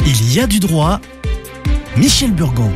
Il y a du droit. Michel Burgon.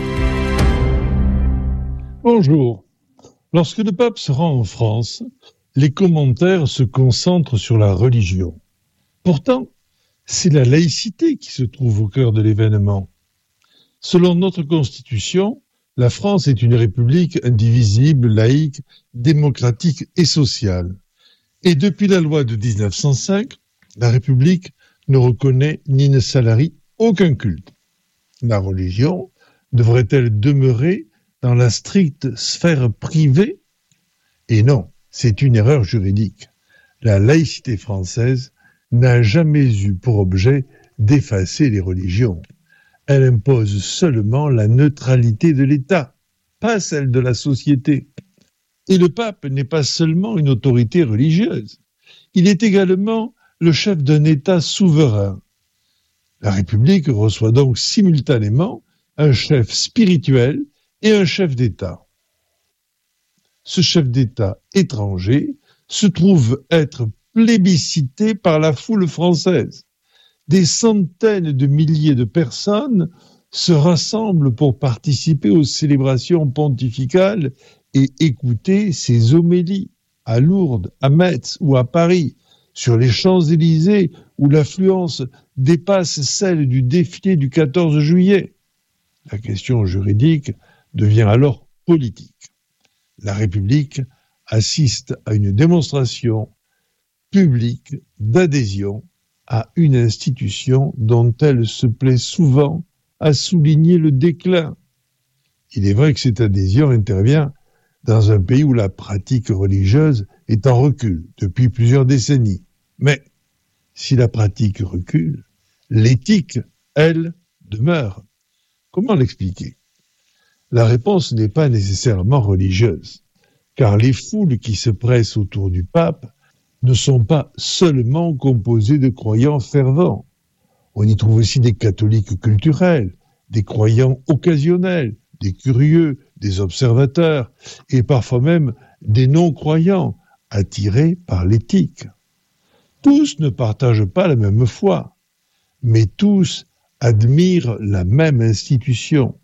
Bonjour. Lorsque le pape se rend en France, les commentaires se concentrent sur la religion. Pourtant, c'est la laïcité qui se trouve au cœur de l'événement. Selon notre Constitution, la France est une république indivisible, laïque, démocratique et sociale. Et depuis la loi de 1905, la République ne reconnaît ni ne salarie aucun culte. La religion devrait-elle demeurer dans la stricte sphère privée? Et non, c'est une erreur juridique. La laïcité française n'a jamais eu pour objet d'effacer les religions. Elle impose seulement la neutralité de l'État, pas celle de la société. Et le pape n'est pas seulement une autorité religieuse, il est également le chef d'un État souverain. La République reçoit donc simultanément un chef spirituel et un chef d'État. Ce chef d'État étranger se trouve être plébiscité par la foule française. Des centaines de milliers de personnes se rassemblent pour participer aux célébrations pontificales et écouter ses homélies à Lourdes, à Metz ou à Paris, sur les Champs-Élysées où l'affluence dépasse celle du défilé du 14 juillet. La question juridique devient alors politique. La République assiste à une démonstration publique d'adhésion à une institution dont elle se plaît souvent à souligner le déclin. Il est vrai que cette adhésion intervient dans un pays où la pratique religieuse est en recul depuis plusieurs décennies. Mais si la pratique recule, l'éthique, elle, demeure. Comment l'expliquer? La réponse n'est pas nécessairement religieuse, car les foules qui se pressent autour du pape ne sont pas seulement composées de croyants fervents. On y trouve aussi des catholiques culturels, des croyants occasionnels, des curieux, des observateurs, et parfois même des non-croyants, attirés par l'éthique. Tous ne partagent pas la même foi, mais tous admirent la même institution.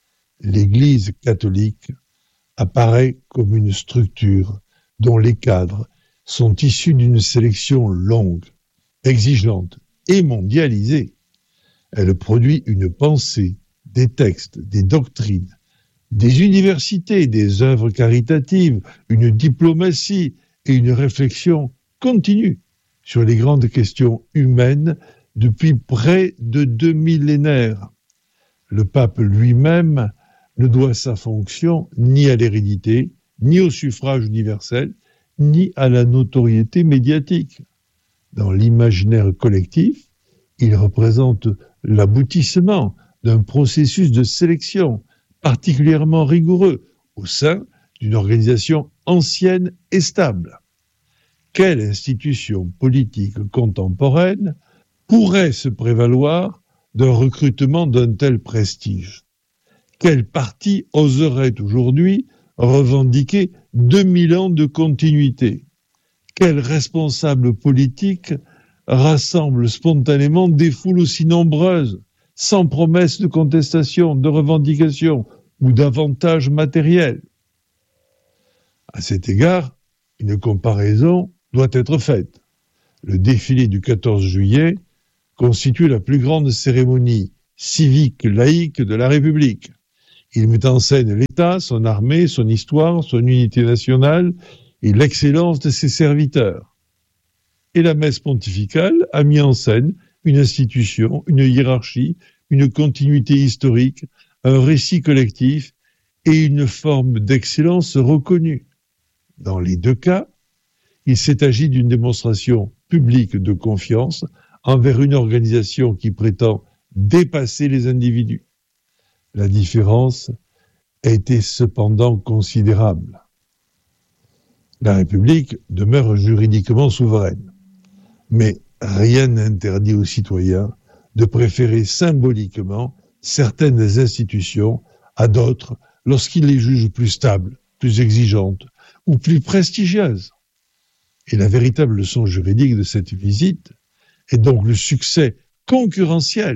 L'Église catholique apparaît comme une structure dont les cadres sont issus d'une sélection longue, exigeante et mondialisée. Elle produit une pensée, des textes, des doctrines, des universités, des œuvres caritatives, une diplomatie et une réflexion continue sur les grandes questions humaines depuis près de 2 millénaires. Le pape lui-même ne doit sa fonction ni à l'hérédité, ni au suffrage universel, ni à la notoriété médiatique. Dans l'imaginaire collectif, il représente l'aboutissement d'un processus de sélection particulièrement rigoureux au sein d'une organisation ancienne et stable. Quelle institution politique contemporaine pourrait se prévaloir d'un recrutement d'un tel prestige? Quel parti oserait aujourd'hui revendiquer 2000 ans de continuité? Quel responsable politique rassemble spontanément des foules aussi nombreuses, sans promesse de contestation, de revendication ou d'avantages matériels? À cet égard, une comparaison doit être faite. Le défilé du 14 juillet constitue la plus grande cérémonie civique laïque de la République. Il met en scène l'État, son armée, son histoire, son unité nationale et l'excellence de ses serviteurs. Et la messe pontificale a mis en scène une institution, une hiérarchie, une continuité historique, un récit collectif et une forme d'excellence reconnue. Dans les deux cas, il s'est agi d'une démonstration publique de confiance envers une organisation qui prétend dépasser les individus. La différence a été cependant considérable. La République demeure juridiquement souveraine, mais rien n'interdit aux citoyens de préférer symboliquement certaines institutions à d'autres lorsqu'ils les jugent plus stables, plus exigeantes ou plus prestigieuses. Et la véritable leçon juridique de cette visite est donc le succès concurrentiel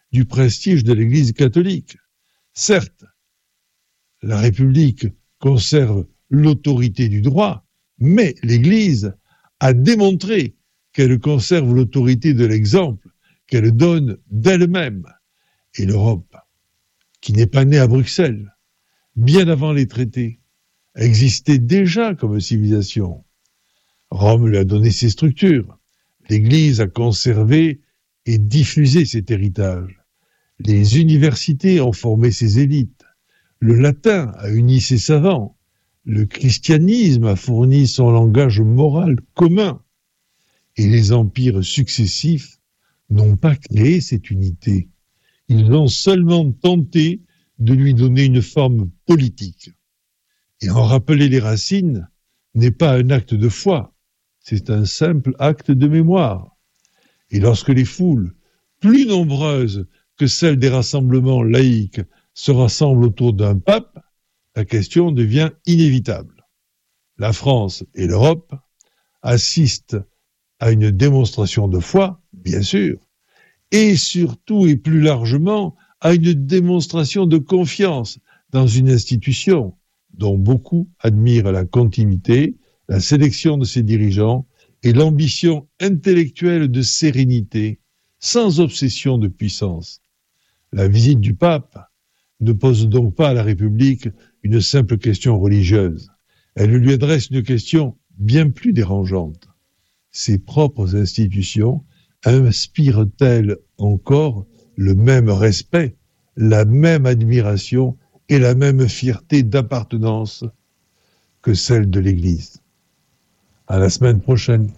du prestige de l'Église catholique. Certes, la République conserve l'autorité du droit, mais l'Église a démontré qu'elle conserve l'autorité de l'exemple qu'elle donne d'elle-même. Et l'Europe, qui n'est pas née à Bruxelles, bien avant les traités, existait déjà comme civilisation. Rome lui a donné ses structures. L'Église a conservé et diffusé cet héritage. Les universités ont formé ses élites. Le latin a uni ses savants. Le christianisme a fourni son langage moral commun. Et les empires successifs n'ont pas créé cette unité. Ils ont seulement tenté de lui donner une forme politique. Et en rappeler les racines n'est pas un acte de foi, c'est un simple acte de mémoire. Et lorsque les foules, plus nombreuses que celles des rassemblements laïques, se rassemblent autour d'un pape, la question devient inévitable. La France et l'Europe assistent à une démonstration de foi, bien sûr, et surtout et plus largement à une démonstration de confiance dans une institution dont beaucoup admirent la continuité, la sélection de ses dirigeants et l'ambition intellectuelle de sérénité, sans obsession de puissance. La visite du pape ne pose donc pas à la République une simple question religieuse. Elle lui adresse une question bien plus dérangeante. Ses propres institutions inspirent-elles encore le même respect, la même admiration et la même fierté d'appartenance que celle de l'Église? À la semaine prochaine.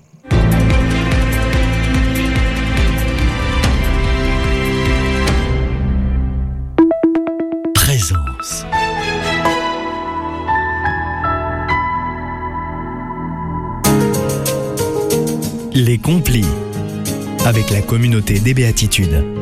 Présence. Les Complis, avec la communauté des Béatitudes.